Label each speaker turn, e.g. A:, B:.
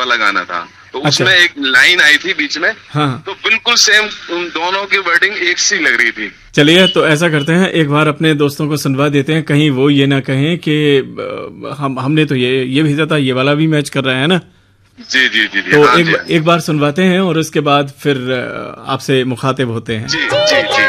A: वाला गाना था, तो उसमें एक लाइन आई थी बीच में,
B: हाँ, तो
A: बिल्कुल सेम दोनों की वर्डिंग एक सी लग रही थी।
B: चलिए तो ऐसा करते हैं, एक बार अपने दोस्तों को सुनवा देते हैं, कहीं वो ये ना कहें कि हमने तो ये भेजा था, ये वाला भी मैच कर रहा है ना।
A: जी जी जी,
B: तो
A: हाँ
B: एक बार सुनवाते हैं और उसके बाद फिर आपसे मुखातिब होते हैं।
A: जी जी जी।